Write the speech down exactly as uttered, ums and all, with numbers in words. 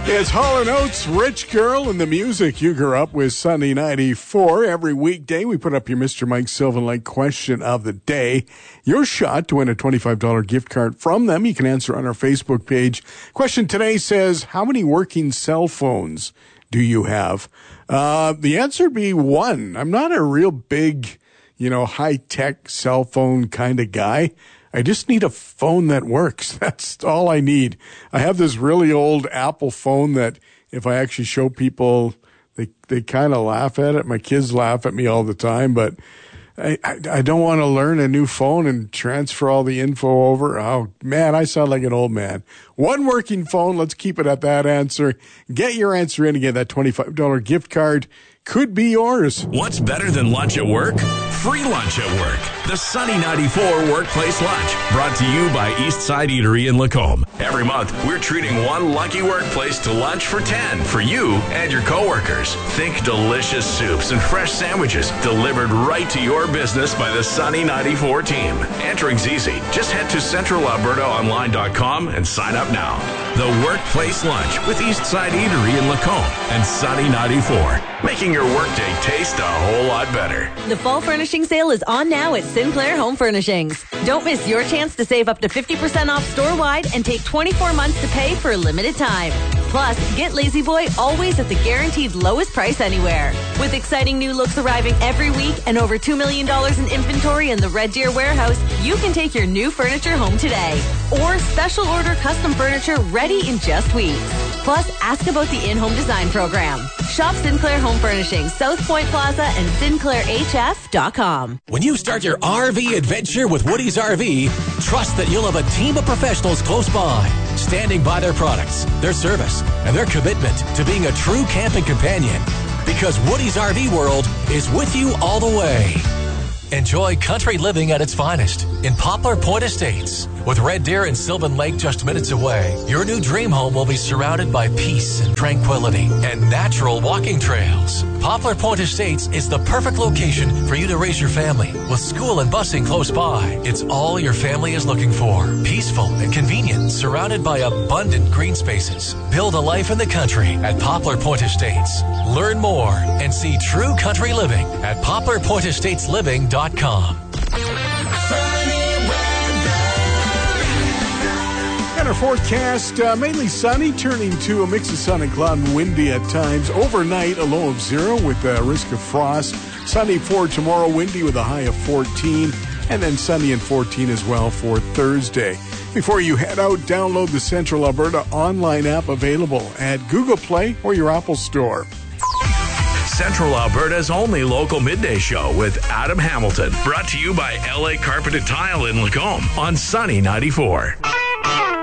It's Hall and Oates, Rich Girl, and the music you grew up with, Sunny ninety-four. Every weekday, we put up your Mister Mike Sylvan Lake question of the day. Your shot to win a twenty-five dollars gift card from them. You can answer on our Facebook page. Question today says, how many working cell phones do you have? Uh, the answer would be one. I'm not a real big, you know, high-tech cell phone kind of guy. I just need a phone that works. That's all I need. I have this really old Apple phone that if I actually show people, they they kind of laugh at it. My kids laugh at me all the time, but I, I, I don't want to learn a new phone and transfer all the info over. Oh, man, I sound like an old man. One working phone. Let's keep it at that answer. Get your answer in again. That twenty-five dollars gift card could be yours. What's better than lunch at work? Free lunch at work. The Sunny ninety-four Workplace Lunch, brought to you by Eastside Eatery in Lacombe. Every month, we're treating one lucky workplace to lunch for ten for you and your coworkers. Think delicious soups and fresh sandwiches delivered right to your business by the Sunny ninety-four team. Entering's easy. Just head to central alberta online dot com and sign up now. The Workplace Lunch with Eastside Eatery in Lacombe and Sunny ninety-four, making your workday taste a whole lot better. The fall furnishing sale is on now at Sinclair Home Furnishings. Don't miss your chance to save up to fifty percent off store-wide and take twenty-four months to pay for a limited time. Plus, get Lazy Boy always at the guaranteed lowest price anywhere. With exciting new looks arriving every week and over two million dollars in inventory in the Red Deer warehouse, you can take your new furniture home today. Or special order custom furniture ready in just weeks. Plus, ask about the in-home design program. Shop Sinclair Home Furnishings, South Point Plaza, and sinclair h f dot com. When you start your R V adventure with Woody's R V, trust that you'll have a team of professionals close by, standing by their products, their service, and their commitment to being a true camping companion. Because Woody's R V World is with you all the way. Enjoy country living at its finest in Poplar Point Estates. With Red Deer and Sylvan Lake just minutes away, your new dream home will be surrounded by peace and tranquility and natural walking trails. Poplar Point Estates is the perfect location for you to raise your family. With school and busing close by, it's all your family is looking for. Peaceful and convenient, surrounded by abundant green spaces. Build a life in the country at Poplar Point Estates. Learn more and see true country living at poplar point estates living dot com. And our forecast, uh, mainly sunny, turning to a mix of sun and cloud and windy at times. Overnight, a low of zero with a risk of frost. Sunny for tomorrow, windy with a high of fourteen. And then sunny and fourteen as well for Thursday. Before you head out, download the Central Alberta online app available at Google Play or your Apple Store. Central Alberta's only local midday show with Adam Hamilton. Brought to you by L A Carpeted Tile in Lacombe on Sunny ninety-four.